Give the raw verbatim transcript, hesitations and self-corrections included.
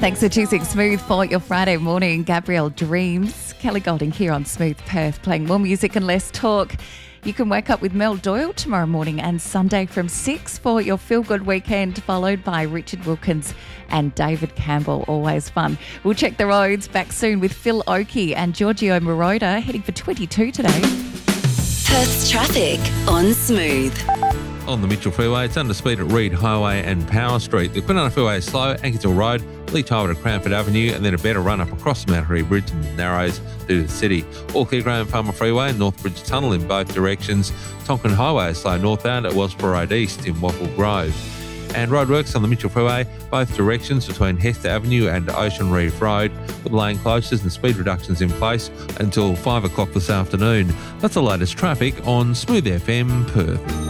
Thanks for choosing Smooth for your Friday morning. Gabrielle Dreams. Kelly Golding here on Smooth Perth, playing more music and less talk. You can wake up with Mel Doyle tomorrow morning and Sunday from six for your feel-good weekend, followed by Richard Wilkins and David Campbell. Always fun. We'll check the roads back soon with Phil Oakey and Giorgio Moroder, heading for twenty-two today. Perth's traffic on Smooth. On the Mitchell Freeway, it's under speed at Reed Highway and Power Street. The Quinana Freeway is slow, Ankersville Road, Lee Tyler to Cranford Avenue, and then a better run up across the Mount Harry Bridge and Narrows to the city. All clear Graham Farmer Freeway and Northbridge Tunnel in both directions. Tonkin Highway is slow northbound at Wellsborough Road East in Waffle Grove. And roadworks on the Mitchell Freeway, both directions between Hester Avenue and Ocean Reef Road, with lane closures and speed reductions in place until five o'clock this afternoon. That's the latest traffic on Smooth F M Perth.